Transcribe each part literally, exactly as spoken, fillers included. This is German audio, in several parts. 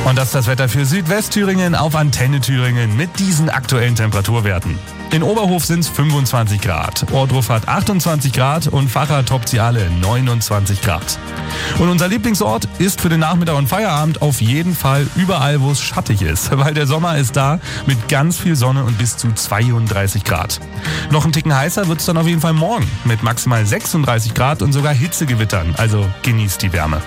Und das ist das Wetter für Südwestthüringen auf Antenne Thüringen mit diesen aktuellen Temperaturwerten. In Oberhof sind es fünfundzwanzig Grad, Ohrdruf hat achtundzwanzig Grad und Vacha toppt sie alle neunundzwanzig Grad. Und unser Lieblingsort ist für den Nachmittag und Feierabend auf jeden Fall überall, wo es schattig ist, weil der Sommer ist da mit ganz viel Sonne und bis zu zweiunddreißig Grad. Noch ein Ticken heißer wird es dann auf jeden Fall morgen mit maximal sechsunddreißig Grad und sogar Hitzegewittern, also genießt die Wärme.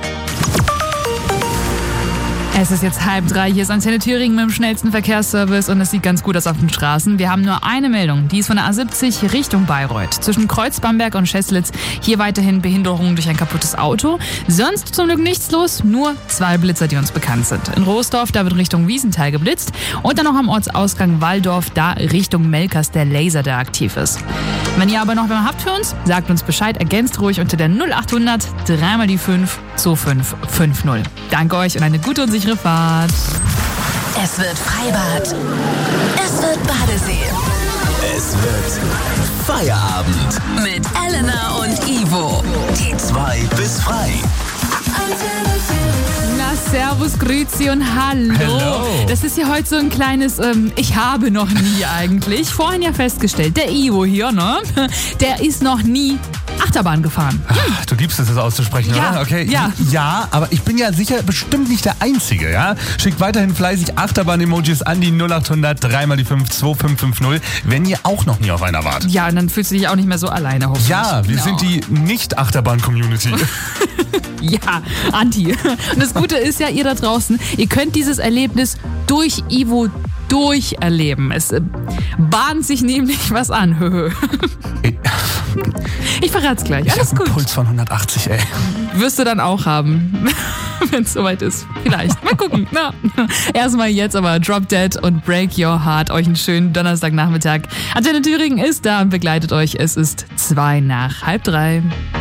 Es ist jetzt halb drei, hier ist Antenne Thüringen mit dem schnellsten Verkehrsservice und es sieht ganz gut aus auf den Straßen. Wir haben nur eine Meldung, die ist von der A siebzig Richtung Bayreuth. Zwischen Kreuz Bamberg und Scheßlitz hier weiterhin Behinderungen durch ein kaputtes Auto. Sonst zum Glück nichts los, nur zwei Blitzer, die uns bekannt sind. In Roosdorf, da wird Richtung Wiesenthal geblitzt und dann noch am Ortsausgang Walldorf, da Richtung Melkers der Laser, der aktiv ist. Wenn ihr aber noch mehr habt für uns, sagt uns Bescheid, ergänzt ruhig unter der null achthundert dreimal die fünf zwei fünf fünf null. Danke euch und eine gute und sichere Fahrt. Es wird Freibad. Es wird Badesee. Es wird Feierabend. Mit Elena und Ivo. Die zwei bis frei. Na, servus, grüezi und hallo. Hello. Das ist ja heute so ein kleines ähm, Ich habe noch nie eigentlich. Vorhin ja festgestellt, der Ivo hier, ne? Der ist noch nie Achterbahn gefahren. Ach, du liebst es, das auszusprechen, Ja, oder? Okay. ja. Ja, aber ich bin ja sicher bestimmt nicht der Einzige, ja? Schickt weiterhin fleißig Achterbahn-Emojis an die null achthundert dreimal die fünf zwei fünf fünf null, wenn ihr auch noch nie auf einer wart. Ja, und dann fühlst du dich auch nicht mehr so alleine, hoffentlich. Ja, wir Genau. sind die Nicht-Achterbahn-Community. Ja, Anti. Und das Gute ist ja, ihr da draußen, ihr könnt dieses Erlebnis durch Ivo durcherleben. Es äh, bahnt sich nämlich was an. Ich verrat's gleich. Ich Alles hab einen gut. Puls von hundertachtzig, ey. Wirst du dann auch haben, wenn es soweit ist. Vielleicht. Mal gucken. Na. Erstmal jetzt aber Drop Dead und Break Your Heart. Euch einen schönen Donnerstagnachmittag. Antenne Thüringen ist da und begleitet euch. Es ist zwei nach halb drei.